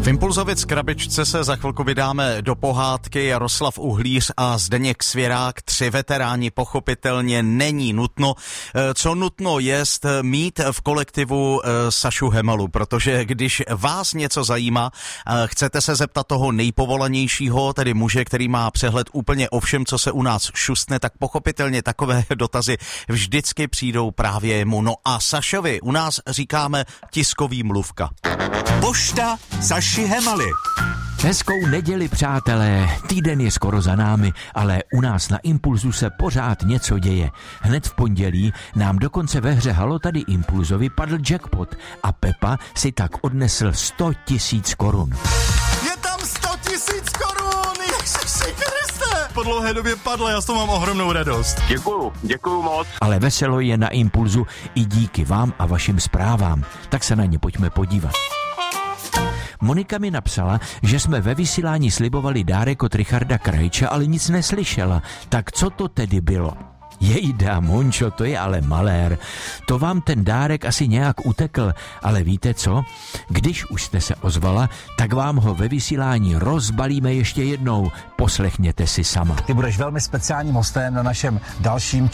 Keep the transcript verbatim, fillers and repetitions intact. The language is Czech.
V Impulzovic krabičce se za chvilku vydáme do pohádky. Jaroslav Uhlíř a Zdeněk Svěrák, tři veteráni, pochopitelně není nutno. Co nutno jest mít v kolektivu Sašu Hemalu, protože když vás něco zajímá, chcete se zeptat toho nejpovolanějšího, tedy muže, který má přehled úplně o všem, co se u nás šustne, tak pochopitelně takové dotazy vždycky přijdou právě jemu. No a Sašovi u nás říkáme tiskový mluvka. Pošta Saši Hemaly. Hezkou neděli, přátelé. Týden je skoro za námi, ale u nás na Impulzu se pořád něco děje. Hned v pondělí nám dokonce ve hře Halo tady Impulzovi padl jackpot a Pepa si tak odnesl sto tisíc korun. Je tam sto tisíc korun! Ježiši Kriste! Po dlouhé době padlo, já s toho mám ohromnou radost. Děkuju, děkuju moc. Ale veselo je na Impulzu i díky vám a vašim zprávám. Tak se na ně pojďme podívat. Monika mi napsala, že jsme ve vysílání slibovali dárek od Richarda Krajča, ale nic neslyšela. Tak co to tedy bylo? Jejda, Mončo, to je ale malér. To vám ten dárek asi nějak utekl, ale víte co? Když už jste se ozvala, tak vám ho ve vysílání rozbalíme ještě jednou. Poslechněte si sama. Ty budeš velmi speciálním hostem na našem dalším